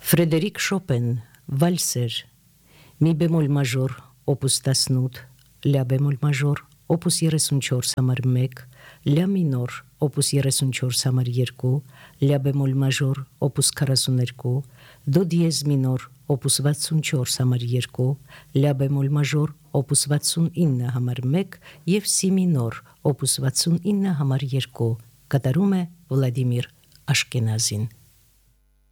Ֆրեդերիկ Շոպեն, վալսեր, մի բեմոլ մաժոր, օպուս 18, լյա բեմոլ մաժոր, օպուս 34 համար 1, լյա մինոր, օպուս 34 համար 2, լյա բեմոլ մաժոր, օպուս 42, դո դիեզ մինոր, օպուս 64 համար 2, լյա բեմոլ մաժոր, օպուս 69 համար 1 և սի մինոր, օպուս 69 համար 2, կատարում է Վլադիմիր Աշկենազին։